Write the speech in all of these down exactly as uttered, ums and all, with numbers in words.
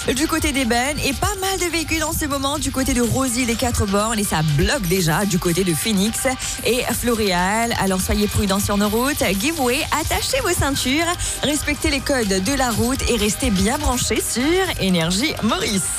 du côté d'Eben et pas mal de véhicules en ce moment du côté de Rosy, les quatre bornes, et ça bloque déjà du côté de Phoenix et Floréal. Alors soyez prudents sur nos routes. Giveaway, attachez vos ceintures, respectez les codes de la route et restez bien branchés sur Énergie Maurice.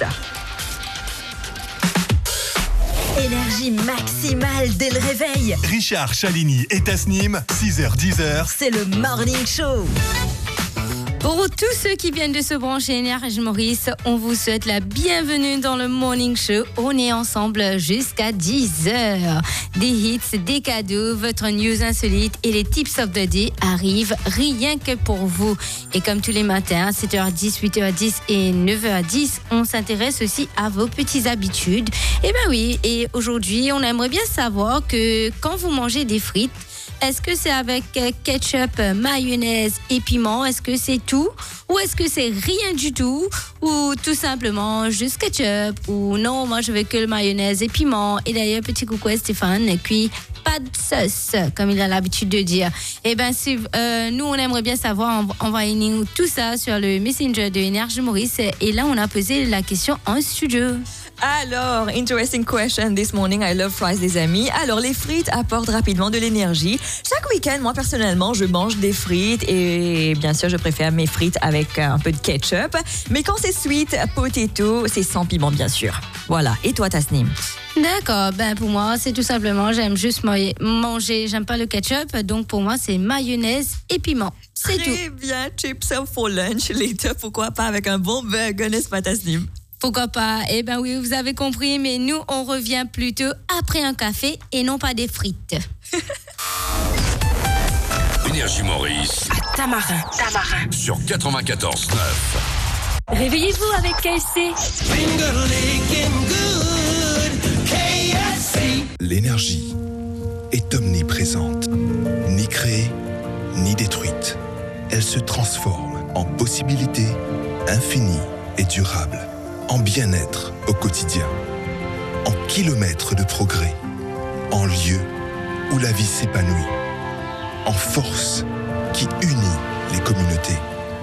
Énergie maximale dès le réveil. Richard, Chalini et Tasnim, six heures dix heures. C'est le Morning Show. Pour tous ceux qui viennent de se brancher Énergie Maurice, on vous souhaite la bienvenue dans le Morning Show. On est ensemble jusqu'à dix heures. Des hits, des cadeaux, votre news insolite et les tips of the day arrivent rien que pour vous. Et comme tous les matins, sept heures dix, huit heures dix et neuf heures dix, on s'intéresse aussi à vos petites habitudes. Et ben oui, et aujourd'hui, on aimerait bien savoir que quand vous mangez des frites, est-ce que c'est avec ketchup, mayonnaise et piment? Est-ce que c'est tout? Ou est-ce que c'est rien du tout? Ou tout simplement juste ketchup? Ou non, moi je veux que le mayonnaise et piment. Et d'ailleurs, petit coucou à Stéphane, et puis pas de sauce, comme il a l'habitude de dire. Eh bien, si, euh, nous, on aimerait bien savoir, envoyez-nous tout ça sur le Messenger de Énergie Maurice. Et là, on a posé la question en studio. Alors, interesting question this morning. I love fries, les amis. Alors, les frites apportent rapidement de l'énergie. Chaque week-end, moi, personnellement, je mange des frites et bien sûr, je préfère mes frites avec un peu de ketchup. Mais quand c'est sweet potato, c'est sans piment, bien sûr. Voilà. Et toi, Tasnim? D'accord. Ben, pour moi, c'est tout simplement, j'aime juste manger. J'aime pas le ketchup. Donc, pour moi, c'est mayonnaise et piment. C'est tout. Très bien. Chips for lunch. Les deux, pourquoi pas avec un bon burger, n'est-ce pas, Tasnim? Pourquoi pas? Eh bien oui, vous avez compris, mais nous, on revient plutôt après un café et non pas des frites. Énergie Maurice. À Tamarin. Tamarin. Sur quatre-vingt-quatorze neuf. Réveillez-vous avec K F C. L'énergie est omniprésente, ni créée, ni détruite. Elle se transforme en possibilité infinie et durable. En bien-être au quotidien, en kilomètres de progrès, en lieu où la vie s'épanouit, en force qui unit les communautés,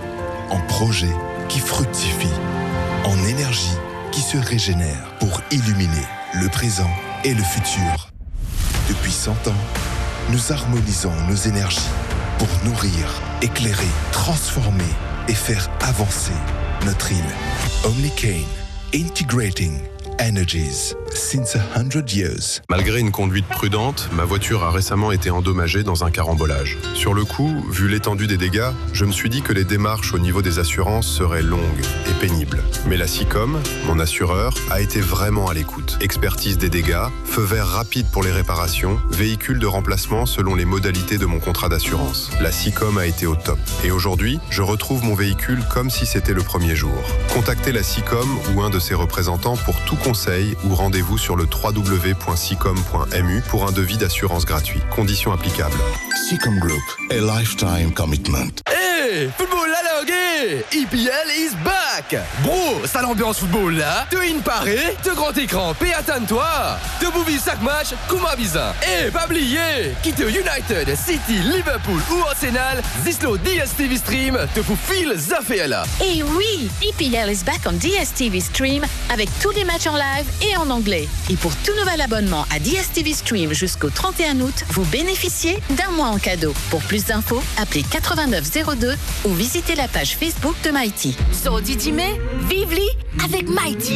en projet qui fructifie, en énergie qui se régénère pour illuminer le présent et le futur. Depuis cent ans, nous harmonisons nos énergies pour nourrir, éclairer, transformer et faire avancer notre île. Omnicane, integrating energies since a hundred years. Malgré une conduite prudente, ma voiture a récemment été endommagée dans un carambolage. Sur le coup, vu l'étendue des dégâts, je me suis dit que les démarches au niveau des assurances seraient longues et pénibles. Mais la SICOM, mon assureur, a été vraiment à l'écoute. Expertise des dégâts, feu vert rapide pour les réparations, véhicule de remplacement selon les modalités de mon contrat d'assurance. La SICOM a été au top. Et aujourd'hui, je retrouve mon véhicule comme si c'était le premier jour. Contactez la SICOM ou un de ses représentants pour tout conseil ou rendez-vous sur le w w w point sicom point m u pour un devis d'assurance gratuit. Conditions applicables. Sicom Group, a lifetime commitment. Hey, football la logue, E P L is back. Bro, ça l'ambiance football là. De in Paris, de grand écran, paix attends-toi. De bouvis chaque match, Kouma Bizin. Et pas oublier, quitte United, City, Liverpool ou Arsenal, Zislo D S T V Stream te vous file Zaféala. Et oui, E P L is back on D S T V Stream avec tous les matchs en live et en anglais. Et pour tout nouvel abonnement à D S T V Stream jusqu'au trente et un août, vous bénéficiez d'un mois en cadeau. Pour plus d'infos, appelez quatre-vingt-neuf zéro deux ou visitez la page Facebook de Mighty. So Didi mai, vive-li avec Mighty.